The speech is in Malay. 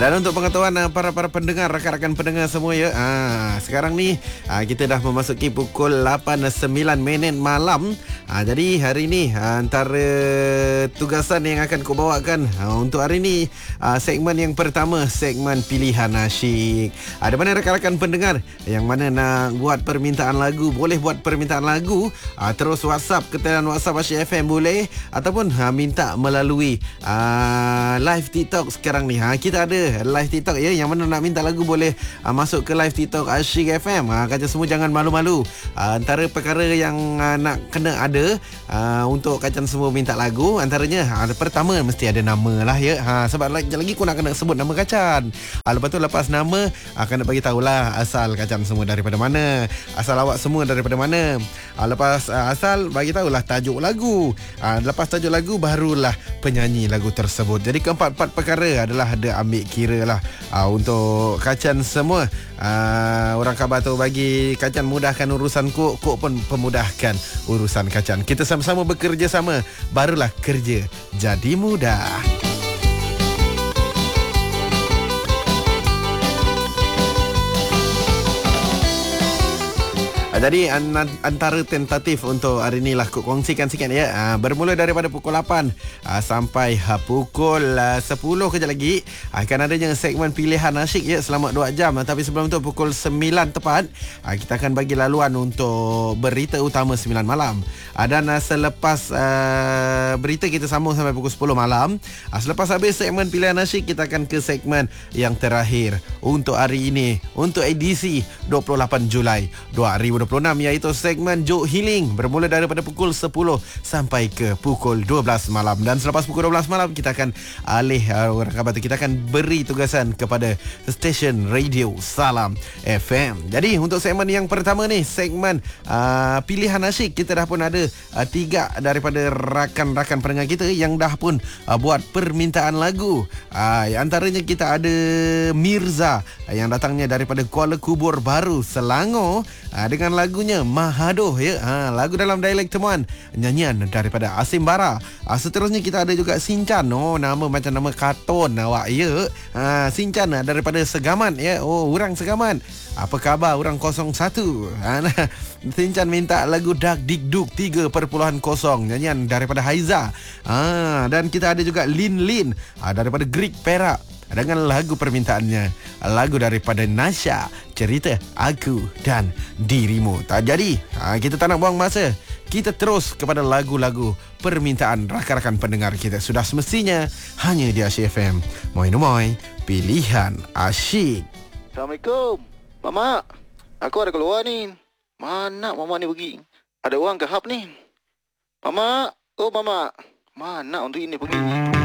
Dan untuk pengetahuan para pendengar, rakan-rakan pendengar semua ya. Sekarang ni kita dah memasuki pukul 8.09 malam. Jadi hari ni antara tugasan yang akan kau bawakan untuk hari ni, segmen yang pertama, segmen pilihan asyik. Ada mana rakan-rakan pendengar yang mana nak buat permintaan lagu, boleh buat permintaan lagu, terus WhatsApp ke talian WhatsApp Asyik FM boleh, ataupun minta melalui live TikTok sekarang ni. Kita ada live TikTok ya, yang mana nak minta lagu boleh masuk ke live TikTok Asyik FM. Kata semua jangan malu-malu. Antara perkara yang nak kena ada untuk kacang semua minta lagu, antaranya pertama mesti ada nama lah ya. Sebab lagi kau nak kena sebut nama kacang. Lepas tu lepas nama kena bagi tahulah asal kacang semua daripada mana, asal awak semua daripada mana. Lepas asal bagi tahulah tajuk lagu. Lepas tajuk lagu barulah penyanyi lagu tersebut. Jadi keempat-empat perkara adalah ada ambil kira lah untuk kacang semua. Orang khabar tu bagi kacang mudahkan urusan kok pun pemudahkan urusan kacang. Kita sama-sama bekerja sama, barulah kerja jadi mudah. Jadi antara tentatif untuk hari ni lah aku kongsikan sikit ya. Bermula daripada pukul 8 sampai pukul 10 kejap lagi akan adanya segmen pilihan asyik ya, selama 2 jam. Tapi sebelum tu pukul 9 tepat kita akan bagi laluan untuk berita utama 9 malam. Dan selepas berita kita sambung sampai pukul 10 malam. Selepas habis segmen pilihan asyik, kita akan ke segmen yang terakhir untuk hari ini, untuk edisi 28 Julai 2026, iaitu segmen Joke Healing, bermula daripada pukul 10 sampai ke pukul 12 malam. Dan selepas pukul 12 malam kita akan kita akan beri tugasan kepada stesen radio Salam FM. Jadi untuk segmen yang pertama ni, segmen pilihan asyik, kita dah pun ada 3 daripada rakan-rakan pendengar kita yang dah pun buat permintaan lagu. Antaranya kita ada Mirza yang datangnya daripada Kuala Kubur Baru, Selangor, dengan lagunya Mahadoh ya. Lagu dalam dialek temuan, nyanyian daripada Asim Bara. Seterusnya kita ada juga Sinchan. Nama macam nama kartun awak ya. Sinchan daripada Segaman ya. Orang Segaman. Apa khabar orang 01? Sinchan minta lagu Dak Dik Duk 3.0, nyanyian daripada Haiza. Dan kita ada juga Lin daripada Greek Perak dengan lagu permintaannya, lagu daripada Nasha, Cerita Aku dan Dirimu. Tak jadi, kita tak nak buang masa. Kita terus kepada lagu-lagu permintaan rakan-rakan pendengar kita. Sudah semestinya hanya di Asyik FM. Moi, pilihan asyik. Assalamualaikum Mama, aku ada keluar ni. Mana Mama ni pergi? Ada orang ke hub ni? Mama, Mama, mana untuk ini pergi?